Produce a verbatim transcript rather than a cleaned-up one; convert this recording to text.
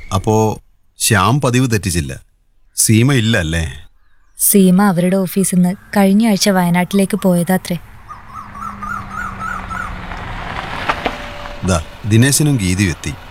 അപ്പോ ശ്യാം പതിവ് തെറ്റിച്ചില്ല. സീമ ഇല്ല അല്ലേ? സീമ അവരുടെ ഓഫീസിൽ നിന്ന് കഴിഞ്ഞ ആഴ്ച വയനാട്ടിലേക്ക് പോയതാത്രേ. ദാ ദിനേശനും ഗീതിയും എത്തി.